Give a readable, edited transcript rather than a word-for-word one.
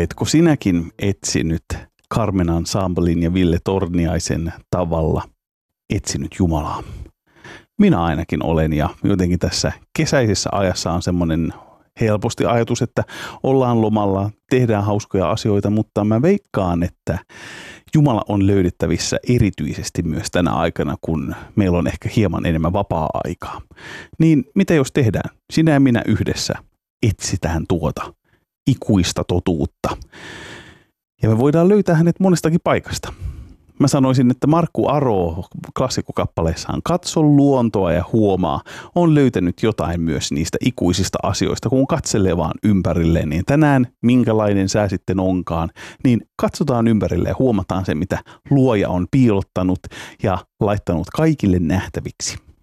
Oletko sinäkin etsinyt Carmen Ensemblen ja Ville Torniaisen tavalla etsinyt Jumalaa? Minä ainakin olen, ja jotenkin tässä kesäisessä ajassa on semmoinen helposti ajatus, että ollaan lomalla, tehdään hauskoja asioita, mutta mä veikkaan, että Jumala on löydettävissä erityisesti myös tänä aikana, kun meillä on ehkä hieman enemmän vapaa-aikaa. Niin mitä jos tehdään? Sinä ja minä yhdessä etsitään tuota ikuista totuutta. Ja me voidaan löytää hänet monestakin paikasta. Mä sanoisin, että Markku Aro klassikkokappaleessaan Katso luontoa ja huomaa on löytänyt jotain myös niistä ikuisista asioista, kun katselee vaan ympärilleen. Niin tänään, minkälainen sää sitten onkaan, niin katsotaan ympärille ja huomataan se, mitä luoja on piilottanut ja laittanut kaikille nähtäviksi.